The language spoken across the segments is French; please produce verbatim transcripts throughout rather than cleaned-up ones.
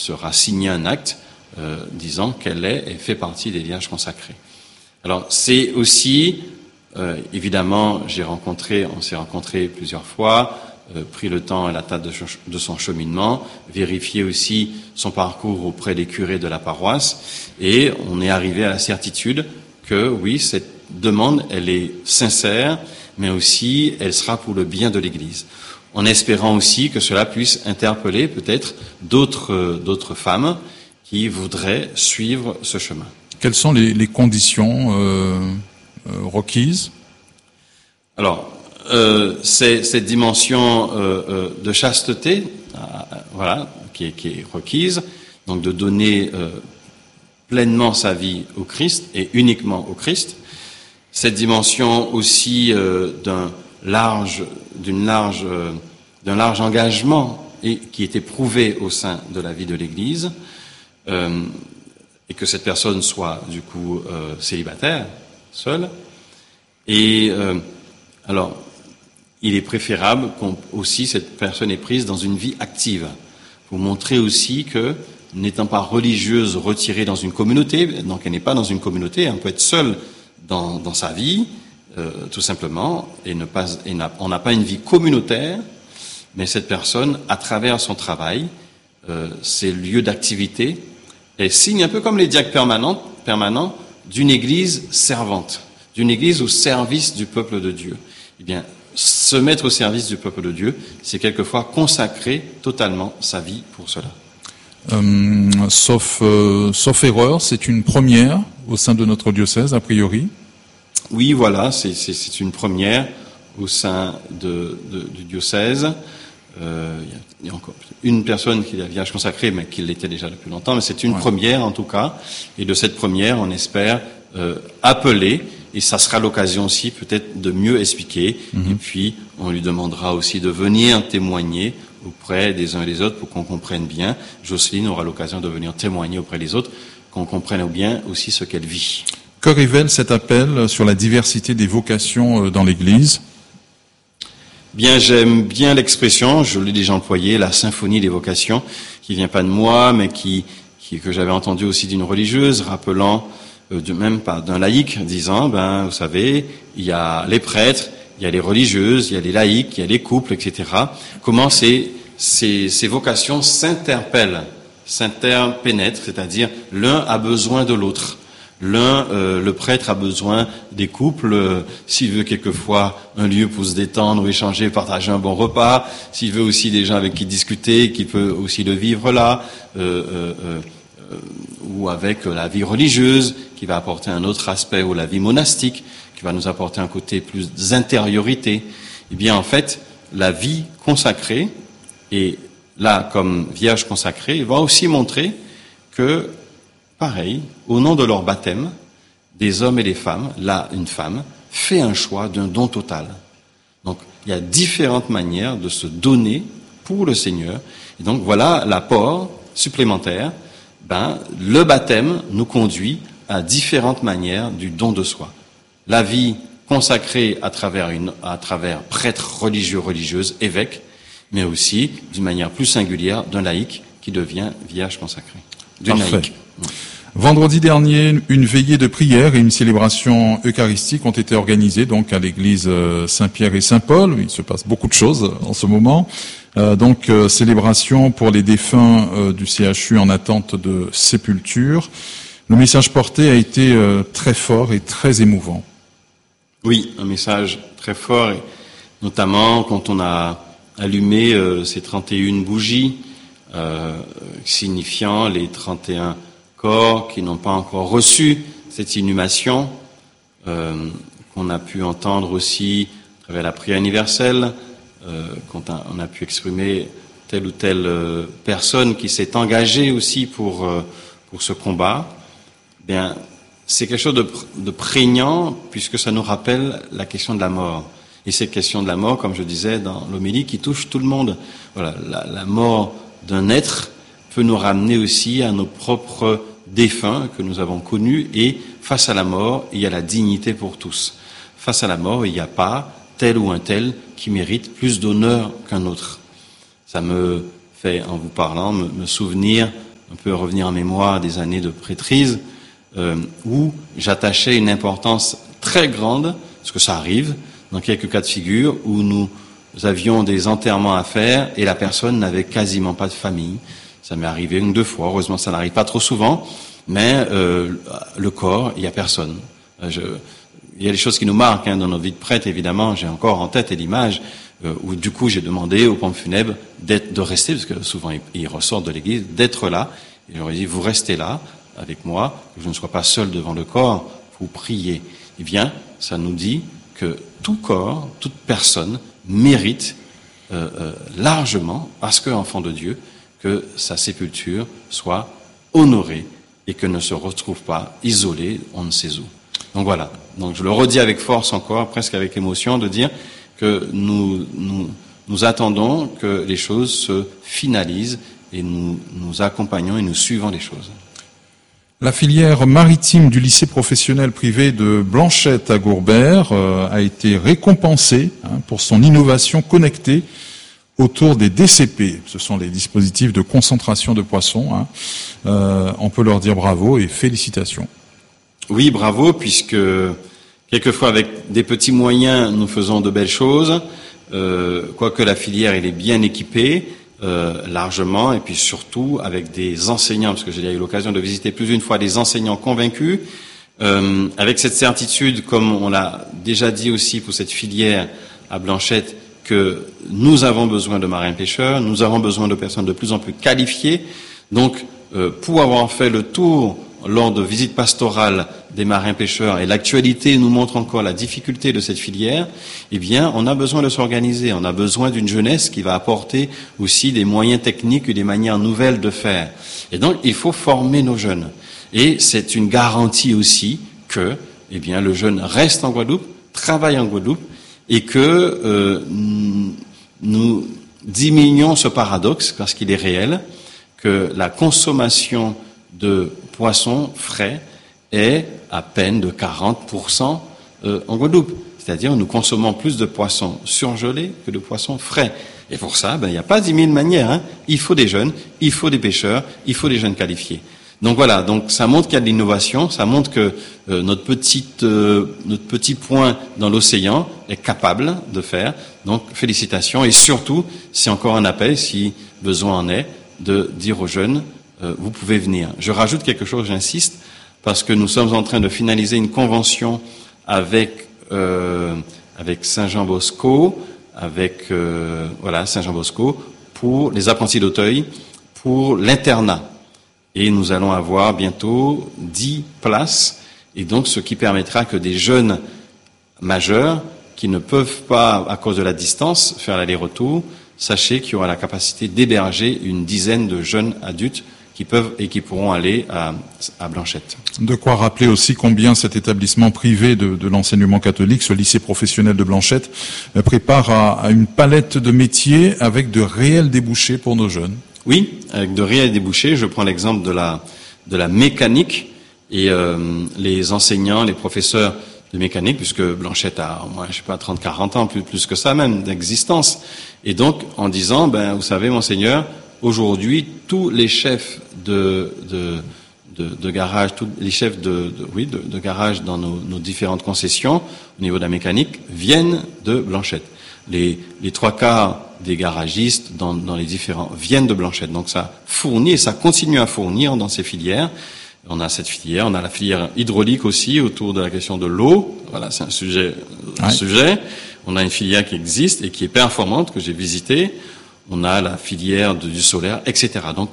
sera signé un acte euh, disant qu'elle est et fait partie des vierges consacrées. Alors c'est aussi, euh, évidemment, j'ai rencontré, on s'est rencontrés plusieurs fois, euh, pris le temps et la table de, de son cheminement, vérifié aussi son parcours auprès des curés de la paroisse, et on est arrivé à la certitude que oui, cette demande, elle est sincère, mais aussi elle sera pour le bien de l'Église. En espérant aussi que cela puisse interpeller peut-être d'autres, d'autres femmes qui voudraient suivre ce chemin. Quelles sont les, les conditions euh, euh, requises? Alors, euh, c'est cette dimension euh, euh, de chasteté, euh, voilà, qui est, qui est requise, donc de donner euh, pleinement sa vie au Christ et uniquement au Christ. Cette dimension aussi euh, d'un large, d'une large, euh, d'un large engagement et qui est éprouvé au sein de la vie de l'Église, euh, et que cette personne soit du coup euh, célibataire, seule. Et euh, alors, il est préférable qu'on aussi cette personne est prise dans une vie active, pour montrer aussi que, n'étant pas religieuse retirée dans une communauté, donc elle n'est pas dans une communauté, elle peut être seule dans, dans sa vie, euh, tout simplement, et ne pas, et n'a, on n'a pas une vie communautaire, mais cette personne, à travers son travail, euh, ses lieux d'activité, elle signe un peu comme les diacres permanents, permanents d'une église servante, d'une église au service du peuple de Dieu. Eh bien, se mettre au service du peuple de Dieu, c'est quelquefois consacrer totalement sa vie pour cela. Euh, sauf, euh, sauf erreur, c'est une première au sein de notre diocèse, a priori. Oui, voilà, c'est, c'est, c'est une première au sein de, de, du diocèse. Euh, il y a encore une personne qui est la Vierge consacrée, mais qui l'était déjà depuis longtemps, mais c'est une ouais. première en tout cas. Et de cette première, on espère euh, appeler, et ça sera l'occasion aussi peut-être de mieux expliquer. Mm-hmm. Et puis, on lui demandera aussi de venir témoigner auprès des uns et des autres pour qu'on comprenne bien. Jocelyne aura l'occasion de venir témoigner auprès des autres, qu'on comprenne bien aussi ce qu'elle vit. Que révèle cet appel sur la diversité des vocations dans l'Église ? Bien, j'aime bien l'expression, je l'ai déjà employée, la symphonie des vocations, qui vient pas de moi, mais qui, qui que j'avais entendu aussi d'une religieuse, rappelant euh, de même pas d'un laïc, disant, ben, vous savez, il y a les prêtres, il y a les religieuses, il y a les laïcs, il y a les couples, et cetera. Comment ces, ces, ces vocations s'interpellent, s'interpénètrent, c'est-à-dire l'un a besoin de l'autre. L'un, euh, le prêtre a besoin des couples, euh, s'il veut quelquefois un lieu pour se détendre ou échanger, partager un bon repas, s'il veut aussi des gens avec qui discuter, qui peut aussi le vivre là, euh, euh, euh, ou avec la vie religieuse, qui va apporter un autre aspect, ou la vie monastique, qui va nous apporter un côté plus d'intériorité. Eh bien, en fait, la vie consacrée, et là, comme Vierge consacrée, va aussi montrer que pareil, au nom de leur baptême, des hommes et des femmes, là, une femme, fait un choix d'un don total. Donc, il y a différentes manières de se donner pour le Seigneur. Et donc, voilà l'apport supplémentaire. Ben, le baptême nous conduit à différentes manières du don de soi. La vie consacrée à travers une, à travers prêtres religieux, religieuses, évêques, mais aussi, d'une manière plus singulière, d'un laïc qui devient vierge consacrée. D'une laïque. Vendredi dernier, une veillée de prière et une célébration eucharistique ont été organisées donc à l'église Saint-Pierre et Saint-Paul. Il se passe beaucoup de choses en ce moment. Euh, donc euh, célébration pour les défunts euh, du C H U en attente de sépulture. Le message porté a été euh, très fort et très émouvant. Oui, un message très fort, et notamment quand on a allumé euh, ces trente et une bougies, euh, signifiant les trente et un corps qui n'ont pas encore reçu cette inhumation, euh, qu'on a pu entendre aussi à travers la prière universelle, euh, quand on a pu exprimer telle ou telle euh, personne qui s'est engagée aussi pour euh, pour ce combat. Bien, c'est quelque chose de, de prégnant puisque ça nous rappelle la question de la mort. Et cette question de la mort, comme je disais dans l'homélie, qui touche tout le monde. Voilà, la, la mort d'un être peut nous ramener aussi à nos propres défunts que nous avons connus, et face à la mort, il y a la dignité pour tous. Face à la mort, il n'y a pas tel ou un tel qui mérite plus d'honneur qu'un autre. Ça me fait, en vous parlant, me, me souvenir on peut revenir en mémoire des années de prêtrise, euh, où j'attachais une importance très grande, parce que ça arrive, dans quelques cas de figure, où nous avions des enterrements à faire et la personne n'avait quasiment pas de famille. Ça m'est arrivé une ou deux fois, heureusement ça n'arrive pas trop souvent, mais euh, le corps, il n'y a personne. Je, il y a des choses qui nous marquent hein, dans notre vie de prêtre, évidemment, j'ai encore en tête l'image euh, où du coup j'ai demandé aux pompes funèbres d'être, de rester, parce que souvent ils, ils ressortent de l'église, d'être là, et j'aurais dit, vous restez là avec moi, que je ne sois pas seul devant le corps, vous priez. Eh bien, ça nous dit que tout corps, toute personne mérite euh, euh, largement, parce que enfant de Dieu, que sa sépulture soit honorée et que ne se retrouve pas isolé, on ne sait où. Donc voilà. Donc je le redis avec force encore, presque avec émotion, de dire que nous, nous, nous attendons que les choses se finalisent et nous, nous accompagnons et nous suivons les choses. La filière maritime du lycée professionnel privé de Blanchette à Gourbert euh, a été récompensée hein, pour son innovation connectée autour des D C P. Ce sont les dispositifs de concentration de poissons. Hein. Euh, on peut leur dire bravo et félicitations. Oui, bravo, puisque quelquefois avec des petits moyens, nous faisons de belles choses. Euh, quoique la filière elle est bien équipée, euh, largement, et puis surtout avec des enseignants, parce que j'ai eu l'occasion de visiter plus d'une fois des enseignants convaincus, euh, avec cette certitude, comme on l'a déjà dit aussi pour cette filière à Blanchette, que nous avons besoin de marins-pêcheurs, nous avons besoin de personnes de plus en plus qualifiées. Donc, euh, pour avoir fait le tour lors de visites pastorales des marins-pêcheurs, et l'actualité nous montre encore la difficulté de cette filière, eh bien, on a besoin de s'organiser. On a besoin d'une jeunesse qui va apporter aussi des moyens techniques et des manières nouvelles de faire. Et donc, il faut former nos jeunes. Et c'est une garantie aussi que, eh bien, le jeune reste en Guadeloupe, travaille en Guadeloupe, et que euh, nous diminuons ce paradoxe, parce qu'il est réel, que la consommation de poissons frais est à peine de quarante pour cent euh, en Guadeloupe. C'est-à-dire nous consommons plus de poissons surgelés que de poissons frais. Et pour ça, ben, il n'y a pas dix mille manières. Hein. Il faut des jeunes, il faut des pêcheurs, il faut des jeunes qualifiés. Donc voilà, donc ça montre qu'il y a de l'innovation, ça montre que euh, notre petite, euh, notre petit point dans l'océan est capable de faire. Donc félicitations, et surtout, c'est encore un appel, si besoin en est, de dire aux jeunes, euh, vous pouvez venir. Je rajoute quelque chose, j'insiste, parce que nous sommes en train de finaliser une convention avec euh, avec Saint-Jean-Bosco, avec euh, voilà Saint-Jean-Bosco pour les apprentis d'Auteuil, pour l'internat. Et nous allons avoir bientôt dix places, et donc ce qui permettra que des jeunes majeurs qui ne peuvent pas, à cause de la distance, faire l'aller-retour, sachez qu'il y aura la capacité d'héberger une dizaine de jeunes adultes qui peuvent et qui pourront aller à, à Blanchette. De quoi rappeler aussi combien cet établissement privé de, de l'enseignement catholique, ce lycée professionnel de Blanchette, prépare à, à une palette de métiers avec de réels débouchés pour nos jeunes. Oui, avec de réels débouchés. Je prends l'exemple de la de la mécanique, et euh, les enseignants, les professeurs de mécanique, puisque Blanchette a au moins, je sais pas, trente, quarante ans, plus, plus que ça même, d'existence. Et donc, en disant, ben, vous savez, monseigneur, aujourd'hui, tous les chefs de, de, de, de garage, tous les chefs de, de oui, de, de garage dans nos, nos différentes concessions, au niveau de la mécanique, viennent de Blanchette. Les, les trois quarts des garagistes dans, dans les différents viennent de Blanchette. Donc ça fournit et ça continue à fournir dans ces filières. On a cette filière, on a la filière hydraulique aussi autour de la question de l'eau. Voilà, c'est un sujet, un ouais. sujet. On a une filière qui existe et qui est performante, que j'ai visitée. On a la filière de, du solaire, et cetera. Donc,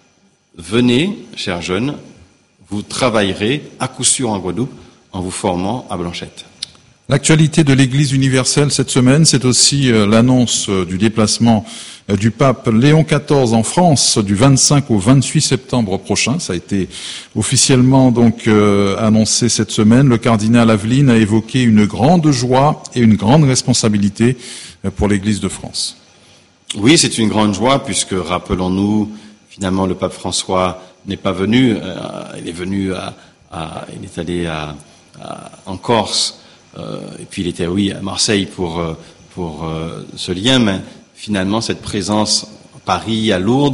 venez, chers jeunes, vous travaillerez à coup sûr en Guadeloupe en vous formant à Blanchette. L'actualité de l'Église universelle cette semaine, c'est aussi euh, l'annonce euh, du déplacement euh, du pape Léon quatorze en France du vingt-cinq au vingt-huit septembre prochain. Ça a été officiellement donc euh, annoncé cette semaine. Le cardinal Aveline a évoqué une grande joie et une grande responsabilité euh, pour l'Église de France. Oui, c'est une grande joie puisque, rappelons-nous, finalement, le pape François n'est pas venu. Euh, il est venu à, à il est allé à, à, en Corse. Euh, et puis il était, oui, à Marseille pour pour euh, ce lien, mais finalement cette présence à Paris, à Lourdes,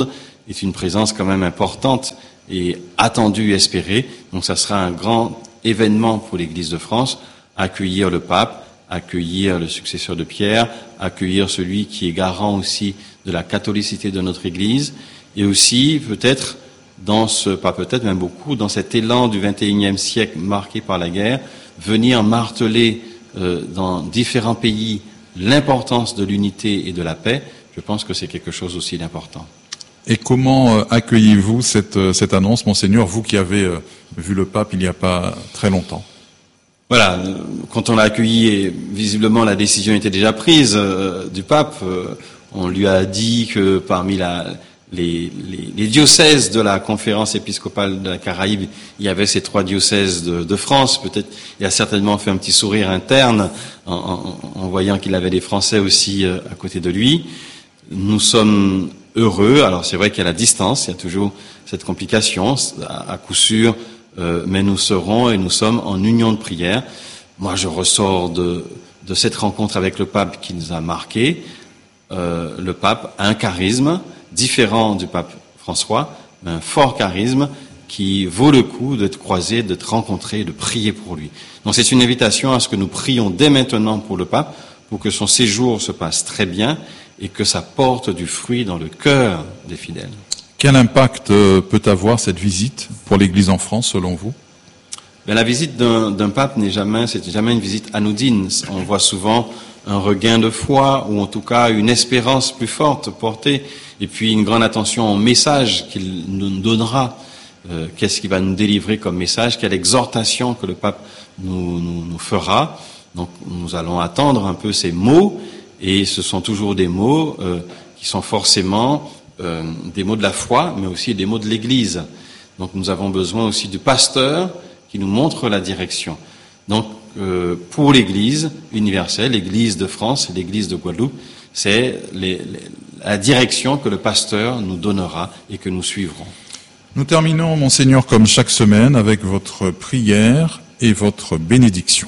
est une présence quand même importante et attendue, espérée. Donc ça sera un grand événement pour l'Église de France, accueillir le pape, accueillir le successeur de Pierre, accueillir celui qui est garant aussi de la catholicité de notre Église, et aussi peut-être dans ce, pas peut-être, même beaucoup, dans cet élan du vingt et unième siècle marqué par la guerre, venir marteler euh, dans différents pays l'importance de l'unité et de la paix. Je pense que c'est quelque chose aussi d'important. Et comment euh, accueillez-vous cette, euh, cette annonce, Monseigneur, vous qui avez euh, vu le pape il n'y a pas très longtemps? Voilà, euh, quand on l'a accueilli, et visiblement la décision était déjà prise euh, du pape. Euh, on lui a dit que parmi la, les, les, les diocèses de la conférence épiscopale de la Caraïbe, il y avait ces trois diocèses de, de France. Peut-être, il a certainement fait un petit sourire interne en, en, en voyant qu'il avait des Français aussi euh, à côté de lui. Nous sommes heureux. Alors c'est vrai qu'il y a la distance, il y a toujours cette complication, à, à coup sûr, euh, mais nous serons et nous sommes en union de prière. Moi, je ressors de, de cette rencontre avec le pape qui nous a marqués. Euh, le pape a un charisme différent du pape François, mais un fort charisme qui vaut le coup d'être croisé, d'être rencontré, de prier pour lui. Donc c'est une invitation à ce que nous prions dès maintenant pour le pape, pour que son séjour se passe très bien et que ça porte du fruit dans le cœur des fidèles. Quel impact peut avoir cette visite pour l'Église en France, selon vous? Ben, la visite d'un, d'un pape n'est jamais, c'est jamais une visite anodine. On voit souvent un regain de foi, ou en tout cas une espérance plus forte portée, et puis une grande attention au message qu'il nous donnera. Euh, qu'est-ce qu'il va nous délivrer comme message? Quelle exhortation que le pape nous, nous, nous fera? Donc nous allons attendre un peu ces mots, et ce sont toujours des mots euh, qui sont forcément euh, des mots de la foi, mais aussi des mots de l'Église. Donc nous avons besoin aussi du pasteur qui nous montre la direction. Donc euh, pour l'Église universelle, l'Église de France et l'Église de Guadeloupe, c'est les, les, la direction que le pasteur nous donnera et que nous suivrons. Nous terminons, Monseigneur, comme chaque semaine, avec votre prière et votre bénédiction.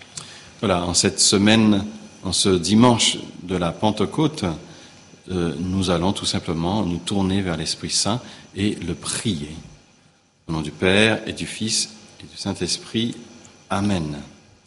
Voilà, en cette semaine, en ce dimanche de la Pentecôte, euh, nous allons tout simplement nous tourner vers l'Esprit Saint et le prier. Au nom du Père et du Fils et du Saint-Esprit. Amen.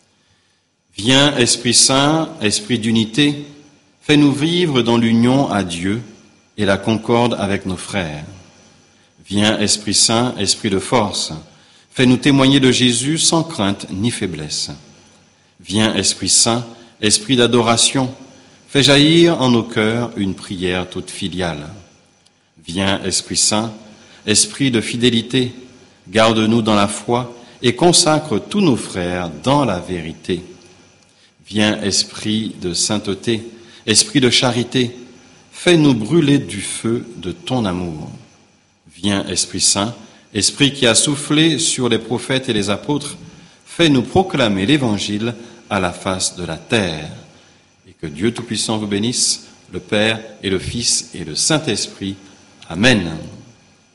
Viens, Esprit Saint, Esprit d'unité, fais-nous vivre dans l'union à Dieu et la concorde avec nos frères. Viens, Esprit Saint, Esprit de force, fais-nous témoigner de Jésus sans crainte ni faiblesse. Viens, Esprit Saint, Esprit d'adoration, fais jaillir en nos cœurs une prière toute filiale. Viens, Esprit Saint, Esprit de fidélité, garde-nous dans la foi et consacre tous nos frères dans la vérité. Viens, Esprit de sainteté, Esprit de charité, fais-nous brûler du feu de ton amour. Viens, Esprit Saint, Esprit qui a soufflé sur les prophètes et les apôtres, fais-nous proclamer l'Évangile à la face de la terre. Et que Dieu Tout-Puissant vous bénisse, le Père et le Fils et le Saint-Esprit. Amen.